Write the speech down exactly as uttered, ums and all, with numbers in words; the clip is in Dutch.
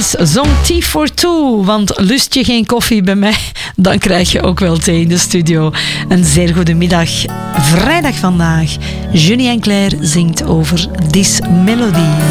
Chris zong Tea for Two, want lust je geen koffie bij mij, dan krijg je ook wel thee in de studio. Een zeer goede middag. Vrijdag vandaag. Junie en Claire zingt over This Melody.